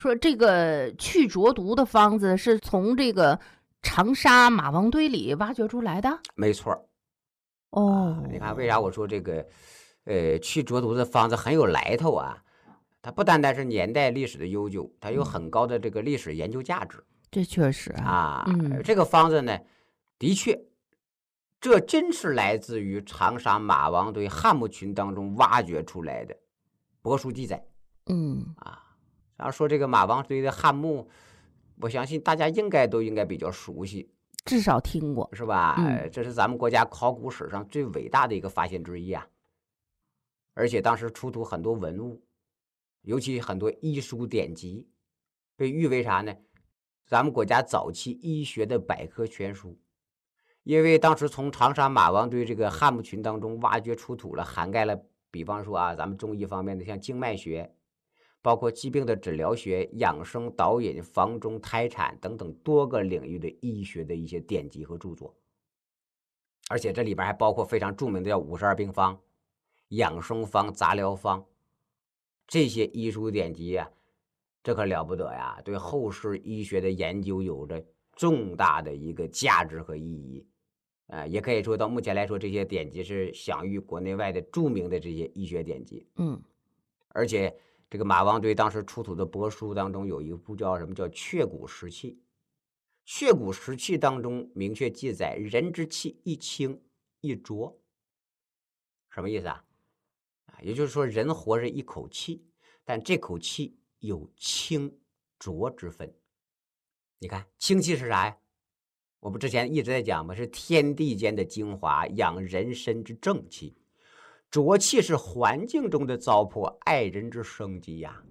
说这个去浊毒的方子是从这个长沙马王堆里挖掘出来的？ 没错你看为啥哦， 我说这个去浊毒的方子很有来头啊？它不单单是年代历史的悠久，它有很高的这个历史研究价值这确实啊， 这个方子呢，的确，这真是来自于长沙马王堆汉墓群当中挖掘出来的帛书记载嗯， 然后说这个马王堆的汉墓，我相信大家应该比较熟悉， 至少听过， 是吧？ 嗯这是咱们国家考古史上最伟大的一个发现之一啊！而且当时出土很多文物，尤其很多医书典籍，被誉为啥呢？咱们国家早期医学的百科全书。因为当时从长沙马王堆这个汉墓群当中挖掘出土了，涵盖了，比方说咱们中医方面的像经脉学，包括疾病的治疗学、养生导引、房中胎产等等多个领域的医学的一些典籍和著作。而且这里边还包括非常著名的叫52病方、养生方、杂疗方，这些医书典籍这可了不得呀，对后世医学的研究有着重大的一个价值和意义。也可以说到目前来说，这些典籍是享誉国内外的著名的这些医学典籍。而且这个马王堆当时出土的帛书当中有一部叫什么叫确骨石器，确骨石器当中明确记载人之气一清一浊，什么意思也就是说人活着一口气，但这口气有清浊之分。你看清气是啥呀？我不之前一直在讲吗？是天地间的精华，养人身之正气。浊气是环境中的糟粕，爱人之生机呀。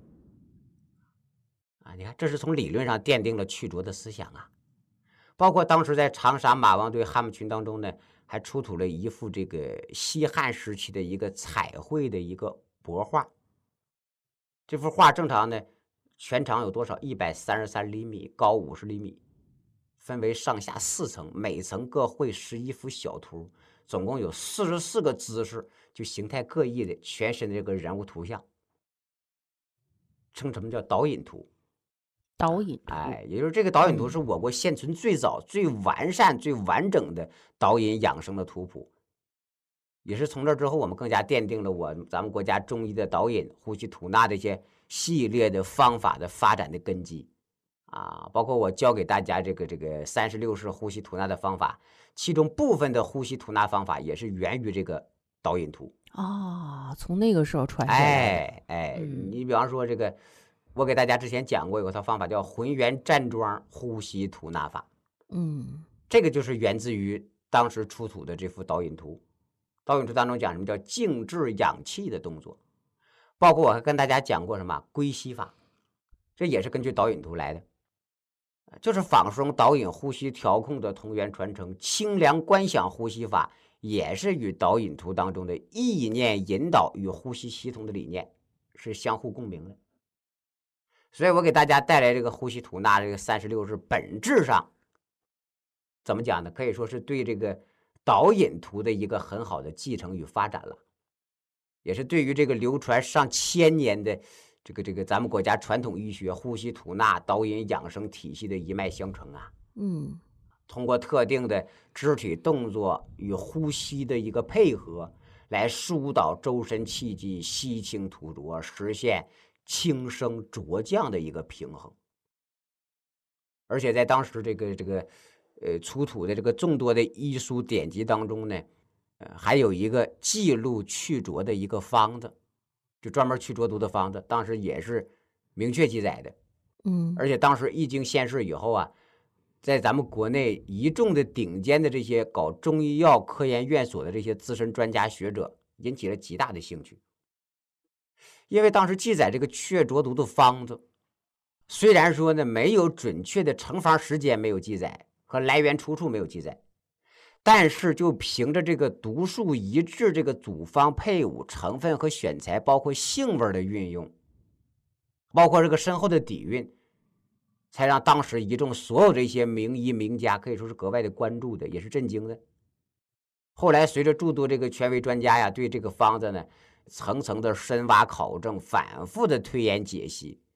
你看，这是从理论上奠定了去浊的思想包括当时在长沙马王堆汉墓群当中呢，还出土了一幅这个西汉时期的一个彩绘的一个帛画。这幅画正常呢，全长有多少？133厘米，高50厘米。分为上下4层，每层各绘11幅小图，总共有44个姿势，就形态各异的全身的这个人物图像，称什么叫导引图？ 导引图， 也就是这个导引图是我国现存最早、最完善、最完整的导引养生的图谱，也是从这之后，我们更加奠定了咱们国家中医的导引、呼吸吐纳这些系列的方法的发展的根基。包括我教给大家这个36式呼吸吐纳的方法，其中部分的呼吸吐纳方法也是源于这个导引图从那个时候传下来的。你比方说这个，我给大家之前讲过有套方法叫浑圆站桩呼吸吐纳法，这个就是源自于当时出土的这幅导引图。导引图当中讲什么叫静置养气的动作，包括我还跟大家讲过什么归息法，这也是根据导引图来的。就是仿生导引呼吸调控的同源传承，清凉观想呼吸法也是与导引图当中的意念引导与呼吸系统的理念是相互共鸣的。所以我给大家带来这个呼吸吐纳这个36式，本质上怎么讲呢？可以说是对这个导引图的一个很好的继承与发展了，也是对于这个流传上千年的这个咱们国家传统医学呼吸吐纳导引养生体系的一脉相承通过特定的肢体动作与呼吸的一个配合，来疏导周身气机，吸清吐浊，实现轻升浊降的一个平衡。而且在当时这个出土的这个众多的医书典籍当中呢，还有一个记录去浊的一个方子，就专门去浊毒的方子，当时也是明确记载的。而且当时一经现世以后在咱们国内一众的顶尖的这些搞中医药科研院所的这些资深专家学者引起了极大的兴趣。因为当时记载这个去浊毒的方子，虽然说呢没有准确的成方时间没有记载和来源出处没有记载，但是就凭着这个独树一帜这个组方配伍成分和选材，包括性味的运用，包括这个深厚的底蕴，才让当时一众所有这些名医名家可以说是格外的关注的，也是震惊的。后来随着诸多这个权威专家对这个方子呢层层的深挖考证，反复的推演解析，